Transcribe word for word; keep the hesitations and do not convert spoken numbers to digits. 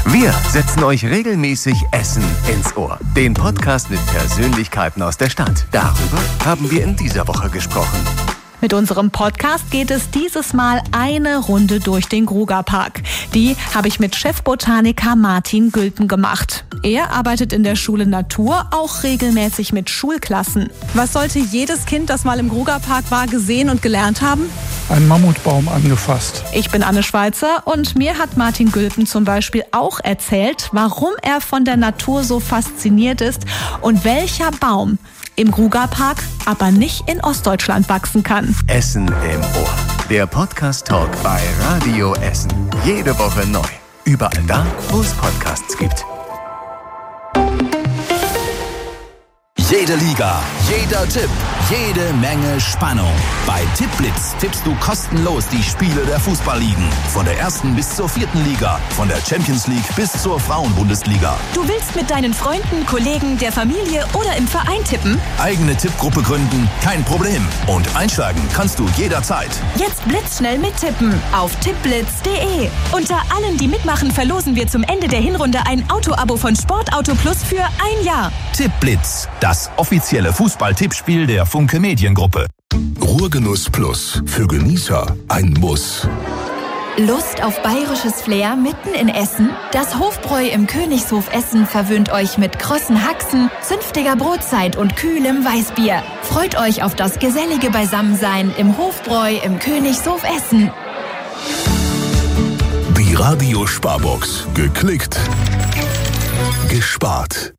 Wir setzen euch regelmäßig Essen ins Ohr. Den Podcast mit Persönlichkeiten aus der Stadt. Darüber haben wir in dieser Woche gesprochen. Mit unserem Podcast geht es dieses Mal eine Runde durch den Grugapark. Die habe ich mit Chefbotaniker Martin Gülten gemacht. Er arbeitet in der Schule Natur, auch regelmäßig mit Schulklassen. Was sollte jedes Kind, das mal im Grugapark war, gesehen und gelernt haben? Einen Mammutbaum angefasst. Ich bin Anne Schweizer und mir hat Martin Gülten zum Beispiel auch erzählt, warum er von der Natur so fasziniert ist und welcher Baum im Grugapark, aber nicht in Ostdeutschland wachsen kann. Essen im Ohr. Der Podcast-Talk bei Radio Essen. Jede Woche neu. Überall da, wo es Podcasts gibt. Jede Liga, jeder Tipp, jede Menge Spannung. Bei Tippblitz tippst du kostenlos die Spiele der Fußballligen. Von der ersten bis zur vierten Liga, von der Champions League bis zur Frauenbundesliga. Du willst mit deinen Freunden, Kollegen, der Familie oder im Verein tippen? Eigene Tippgruppe gründen? Kein Problem. Und einsteigen kannst du jederzeit. Jetzt blitzschnell mittippen auf tippblitz punkt de. Unter allen, die mitmachen, verlosen wir zum Ende der Hinrunde ein Auto-Abo von Sportauto Plus für ein Jahr. Tippblitz, das offizielle Fußball-Tippspiel der Funke Mediengruppe. Ruhrgenuss Plus. Für Genießer ein Muss. Lust auf bayerisches Flair mitten in Essen? Das Hofbräu im Königshof Essen verwöhnt euch mit krossen Haxen, zünftiger Brotzeit und kühlem Weißbier. Freut euch auf das gesellige Beisammensein im Hofbräu im Königshof Essen. Die Radio Sparbox. Geklickt. Gespart.